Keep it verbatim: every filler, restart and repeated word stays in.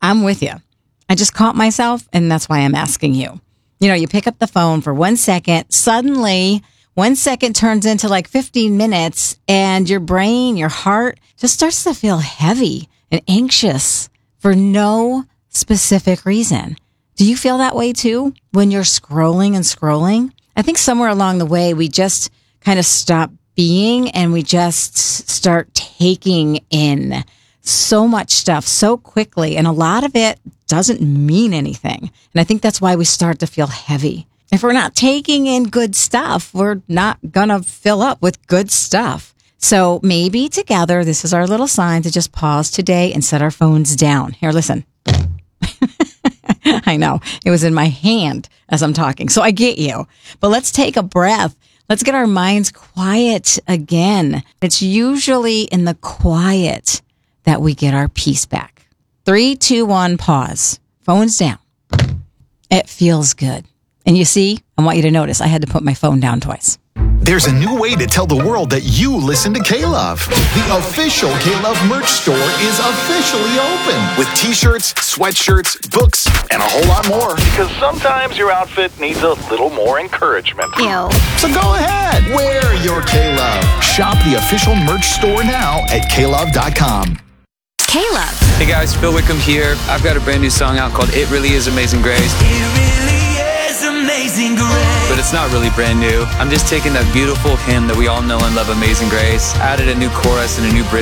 I'm with you. I just caught myself, and that's why I'm asking you. You know, you pick up the phone for one second, suddenly one second turns into like fifteen minutes, and your brain, your heart just starts to feel heavy and anxious for no specific reason. Do you feel that way too when you're scrolling and scrolling? I think somewhere along the way, we just kind of stop being and we just start taking in so much stuff so quickly. And a lot of it doesn't mean anything. And I think that's why we start to feel heavy. If we're not taking in good stuff, we're not going to fill up with good stuff. So maybe together, this is our little sign to just pause today and set our phones down. Here, listen. I know it was in my hand as I'm talking, so I get you. But let's take a breath. Let's get our minds quiet again. It's usually in the quiet that we get our peace back. Three, two, one, pause. Phones down. It feels good. And you see, I want you to notice I had to put my phone down twice. There's a new way to tell the world that you listen to K-Love. The official K-Love merch store is officially open with t-shirts, sweatshirts, books, and a whole lot more. Because sometimes your outfit needs a little more encouragement. Ew. So go ahead, wear your K-Love. Shop the official merch store now at K love dot com. K-Love. Hey guys, Phil Wickham here. I've got a brand new song out called It Really Is Amazing Grace. It really is amazing grace. But it's not really brand new. I'm just taking that beautiful hymn that we all know and love, Amazing Grace, added a new chorus and a new bridge